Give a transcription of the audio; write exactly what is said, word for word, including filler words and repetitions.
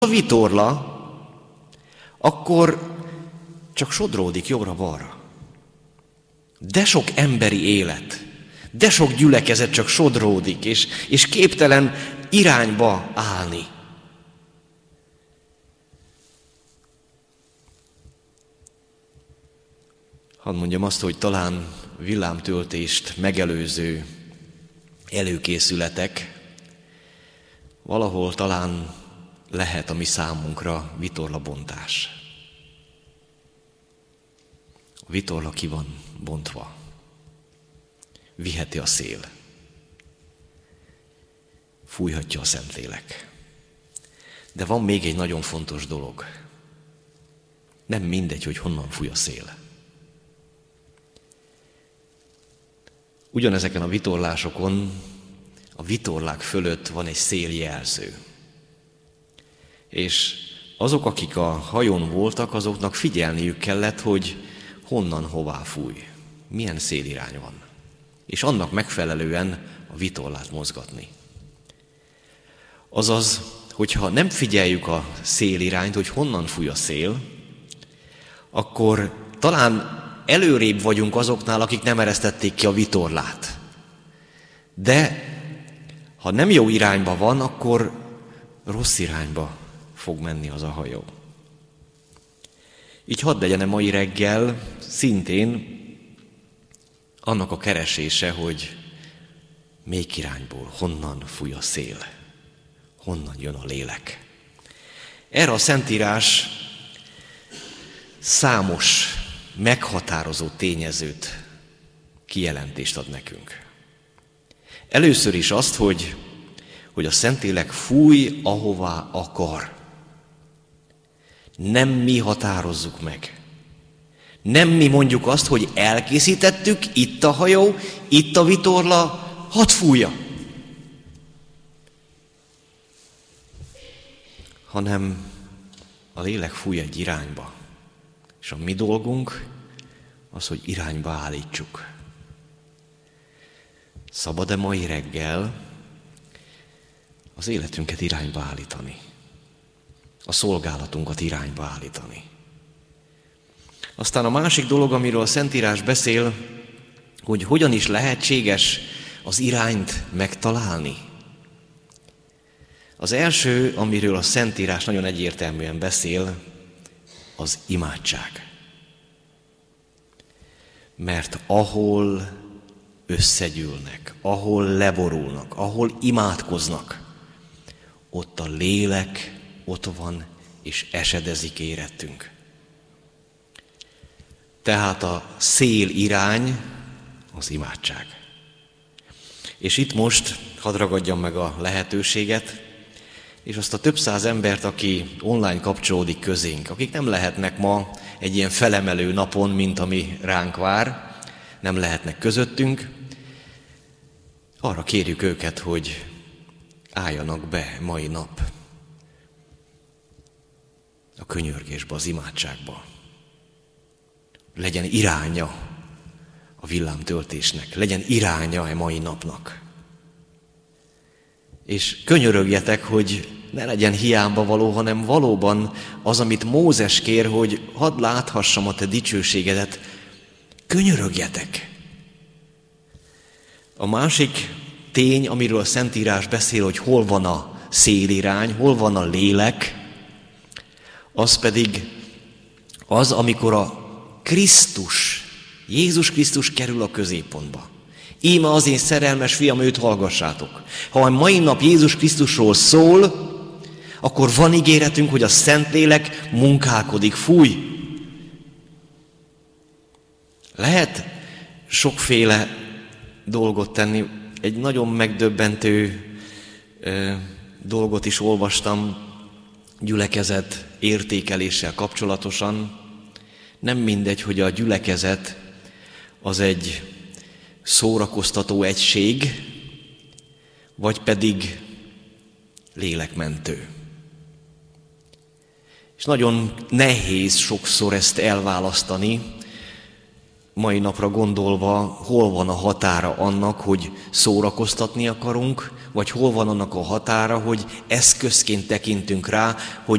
a vitorla, akkor csak sodródik jobbra-balra. De sok emberi élet, de sok gyülekezet csak sodródik, és, és képtelen irányba állni. Hadd mondjam azt, hogy talán villámtöltést megelőző előkészületek valahol talán lehet a mi számunkra vitorlabontás. A vitorla ki van bontva. Viheti a szél. Fújhatja a Szentlélek. De van még egy nagyon fontos dolog. Nem mindegy, hogy honnan fúj a szél. Ugyanezeken a vitorlásokon, a vitorlák fölött van egy széljelző. És azok, akik a hajón voltak, azoknak figyelniük kellett, hogy honnan hová fúj, milyen szélirány van. És annak megfelelően a vitorlát mozgatni. Azaz, hogyha nem figyeljük a szélirányt, hogy honnan fúj a szél, akkor talán előrébb vagyunk azoknál, akik nem eresztették ki a vitorlát. De ha nem jó irányba van, akkor rossz irányba fog menni az a hajó. Így hadd legyen a mai reggel szintén annak a keresése, hogy melyik irányból, honnan fúj a szél, honnan jön a lélek. Erre a Szentírás számos meghatározó tényezőt, kijelentést ad nekünk. Először is azt, hogy, hogy a Szentlélek fúj, ahová akar. Nem mi határozzuk meg. Nem mi mondjuk azt, hogy elkészítettük, itt a hajó, itt a vitorla, hadd fújja. Hanem a lélek fúj egy irányba. És a mi dolgunk az, hogy irányba állítsuk. Szabad-e mai reggel az életünket irányba állítani? A szolgálatunkat irányba állítani? Aztán a másik dolog, amiről a Szentírás beszél, hogy hogyan is lehetséges az irányt megtalálni. Az első, amiről a Szentírás nagyon egyértelműen beszél, az imádság. Mert ahol összegyűlnek, ahol leborulnak, ahol imádkoznak, ott a lélek ott van, és esedezik érettünk. Tehát a szél irány az imádság. És itt most hadd ragadjam meg a lehetőséget, és azt a több száz embert, aki online kapcsolódik közénk, akik nem lehetnek ma egy ilyen felemelő napon, mint ami ránk vár, nem lehetnek közöttünk, arra kérjük őket, hogy álljanak be mai nap a könyörgésbe, az imádságba. Legyen iránya a villámtöltésnek, legyen iránya a mai napnak. És könyörögjetek, hogy ne legyen hiába való, hanem valóban az, amit Mózes kér, hogy hadd láthassam a te dicsőségedet, könyörögjetek. A másik tény, amiről a Szentírás beszél, hogy hol van a szélirány, hol van a lélek, az pedig az, amikor a Krisztus, Jézus Krisztus kerül a középpontba. Íme az én szerelmes fiam, őt hallgassátok. Ha a mai nap Jézus Krisztusról szól, akkor van ígéretünk, hogy a Szentlélek munkálkodik, fúj. Lehet sokféle dolgot tenni. Egy nagyon megdöbbentő ö, dolgot is olvastam gyülekezet értékeléssel kapcsolatosan. Nem mindegy, hogy a gyülekezet az egy szórakoztató egység, vagy pedig lélekmentő. És nagyon nehéz sokszor ezt elválasztani. mai napra gondolva, hol van a határa annak, hogy szórakoztatni akarunk, vagy hol van annak a határa, hogy eszközként tekintünk rá, hogy